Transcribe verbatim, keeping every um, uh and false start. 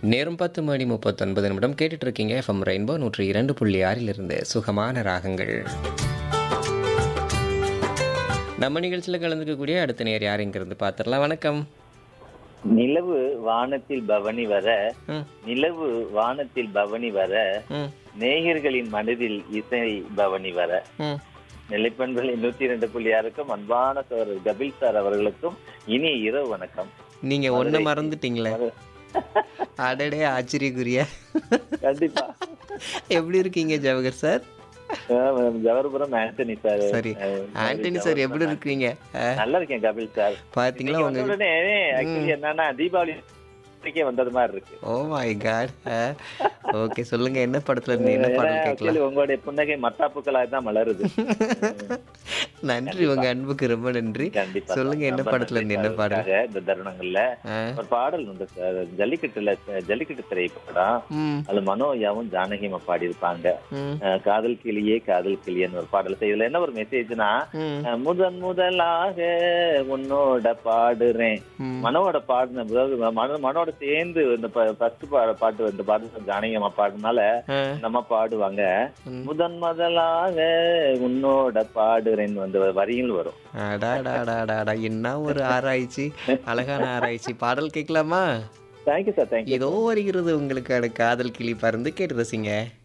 நேரம் பத்து மணி முப்பத்தொன்பது நிமிடம் கேட்டுட்டு இருக்கீங்க எஃப்எம் ரெயின்போ நூற்றி இரண்டு புள்ளி ஆறிலிருந்து சுகமான ராகங்கள். நம்ம நிகழ்ச்சியில் கலந்துக்கக்கூடிய அடுத்த நேர் யாருங்கிறது பார்த்துடலாம். வணக்கம். நிலவு வானத்தில் பவனி வர ம், நிலவு வானத்தில் பவனி வர ம், நேயர்களின் மனதில் இசை பவனி வர ம். நிலைப்பண்புகளை நூத்தி இரண்டு புள்ளி ஆறுக்கும் அன்பான சார் கபில் சார் அவர்களுக்கும் இனிய இரவு வணக்கம். நீங்க ஒண்ணு மதுரை. மறந்துட்டீங்களே. அடடே ஆச்சரியக்குரிய. கண்டிப்பா. எப்படி இருக்கீங்க ஜவஹர் சார்? ஆஹ் ஜவஹர்புரம் ஆண்டனி சார். சரி, ஆஹ் ஆண்டனி சார் எப்படி இருக்கீங்க? அஹ், நல்லா இருக்கேன் கபில் சார். பாத்தீங்களா நீங்க உங்க வந்த உடனே ஆக்சுவலி என்னன்னா தீபாவளி பண்டிகை வந்தது மாதிரி இருக்கு. Oh my God. ஓகே, சொல்லுங்க என்ன படத்துல இருந்து என்ன பாடல் கேட்கலாம்? ஆக்சுவலி உங்களுடைய புன்னகை மத்தாப்புகளாக தான் மலருது. நன்றி, உங்க அன்புக்கு ரொம்ப நன்றி. கண்டிப்பா சொல்லுங்க என்ன ரொம்ப படத்துல நன்றி இருந்து என்ன சார். பாடல்? அதுக்காக இந்த தருணங்கள்ல அஹ், ஒரு பாடல் உண்டு சார். ஜல்லிக்கட்டுல ஜல்லிக்கட்டு திரைப்படம். ம், அது மனோயாவும் ஜானகிமா பாடி இருப்பாங்க. ம், காதல் கிளியே காதல் கிளியன்னு ஒரு பாடல். So இதுல என்ன ஒரு மெசேஜ்னா, ம், அஹ், முதன் முதலாக உன்னோட பாடுறேன். ம். மனோட பாடின அதாவது மனோ மனோட சேர்ந்து இந்த ஃபர்ஸ்ட் பாட்டு இந்த பாட்டு ஜானகிமா பாடுனால அஹ், நம்ம பாடுவாங்க. ம். முதன் முதலாக உன்னோட பாடுறேன்னு வந்து வரியில் வரும். அடாடாடாடாடா, என்ன ஒரு ஆராய்ச்சி, அழகான ஆராய்ச்சி. பாடல் கேட்கலாமா? Thank you sir, thank you. ஏதோ வருகிறது உங்களுக்கான காதல் கிளி பறந்து கேட்டு ரசிங்க.